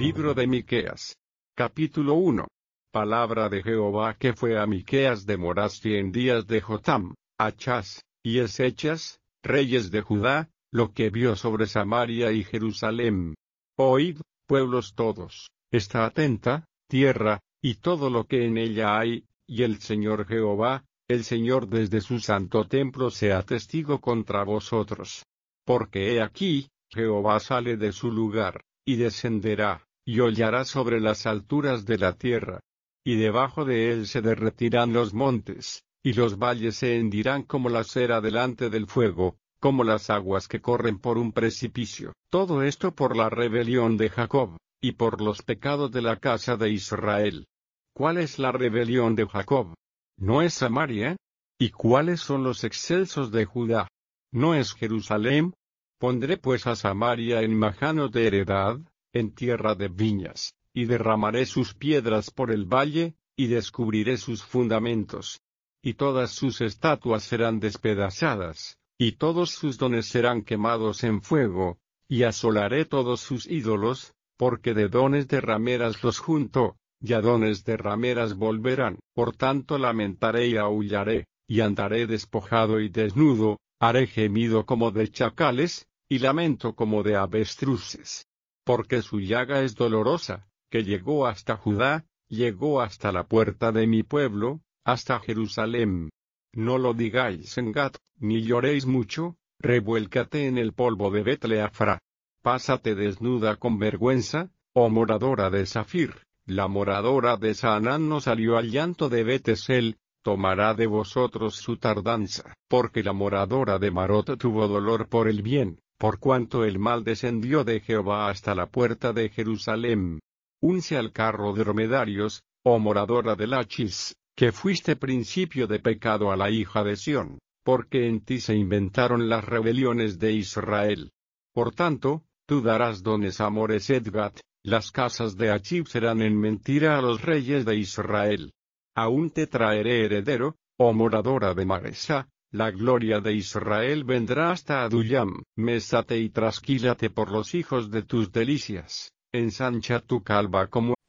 Libro de Miqueas. Capítulo 1. Palabra de Jehová que fue a Miqueas de Morasthi en días de Jotam, Achaz, y Ezechas, reyes de Judá, lo que vio sobre Samaria y Jerusalén. Oíd, pueblos todos, está atenta, tierra, y todo lo que en ella hay, y el Señor Jehová, el Señor desde su santo templo sea testigo contra vosotros. Porque he aquí, Jehová sale de su lugar, y descenderá, y hollará sobre las alturas de la tierra. Y debajo de él se derretirán los montes, y los valles se hendirán como la cera delante del fuego, como las aguas que corren por un precipicio. Todo esto por la rebelión de Jacob, y por los pecados de la casa de Israel. ¿Cuál es la rebelión de Jacob? ¿No es Samaria? ¿Y cuáles son los excelsos de Judá? ¿No es Jerusalén? Pondré pues a Samaria en majanos de heredad, en tierra de viñas, y derramaré sus piedras por el valle, y descubriré sus fundamentos. Y todas sus estatuas serán despedazadas, y todos sus dones serán quemados en fuego, y asolaré todos sus ídolos, porque de dones de rameras los junto, y a dones de rameras volverán. Por tanto lamentaré y aullaré, y andaré despojado y desnudo, haré gemido como de chacales, y lamento como de avestruces. Porque su llaga es dolorosa, que llegó hasta Judá, llegó hasta la puerta de mi pueblo, hasta Jerusalén. No lo digáis en Gat, ni lloréis mucho, revuélcate en el polvo de Betleafra. Pásate desnuda con vergüenza, oh moradora de Zafir, la moradora de Saanán no salió al llanto de Betesel, tomará de vosotros su tardanza, porque la moradora de Marot tuvo dolor por el bien, por cuanto el mal descendió de Jehová hasta la puerta de Jerusalén. Unce al carro de dromedarios, oh moradora de Lachis, que fuiste principio de pecado a la hija de Sión, porque en ti se inventaron las rebeliones de Israel. Por tanto, tú darás dones a Moreset-Gat, las casas de Achib serán en mentira a los reyes de Israel. Aún te traeré heredero, oh moradora de Maresá, la gloria de Israel vendrá hasta Adullam. Mésate y trasquílate por los hijos de tus delicias, ensancha tu calva como